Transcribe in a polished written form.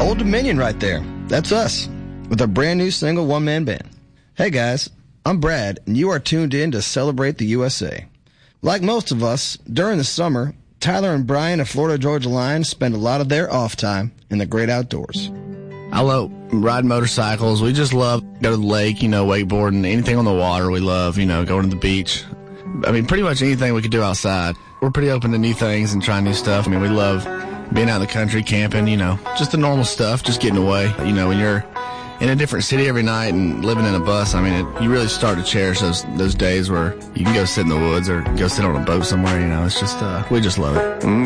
Old Dominion right there. That's us, with our brand new single one-man band. Hey guys, I'm Brad, and you are tuned in to Celebrate the USA. Like most of us, during the summer, Tyler and Brian of Florida Georgia Line spend a lot of their off time in the great outdoors. I love riding motorcycles. We just love go to the lake, wakeboarding, anything on the water we love, going to the beach. I mean, pretty much anything we could do outside. We're pretty open to new things and trying new stuff. I mean, we love being out in the country, camping, just the normal stuff, just getting away. When you're in a different city every night and living in a bus, I mean, you really start to cherish those days where you can go sit in the woods or go sit on a boat somewhere, it's just, we just love it.